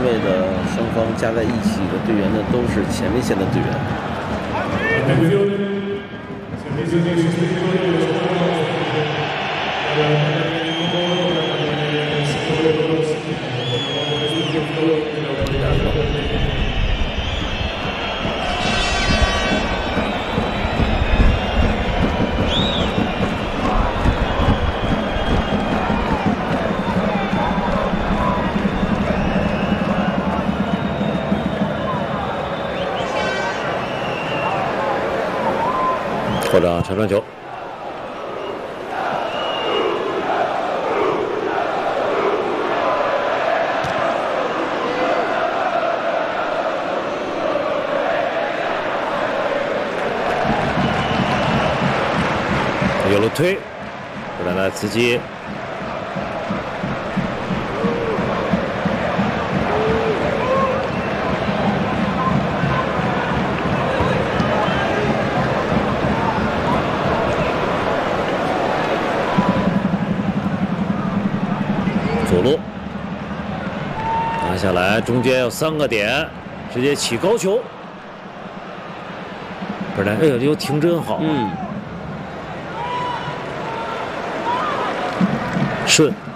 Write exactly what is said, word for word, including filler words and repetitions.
位的双方加在一起的队员呢，都是前卫线的队员。 后场长传球，有了推，不断的刺激。 左路拿下来，中间有三个点，直接起高球。不然，哎呦，这个停真好。 嗯， 顺。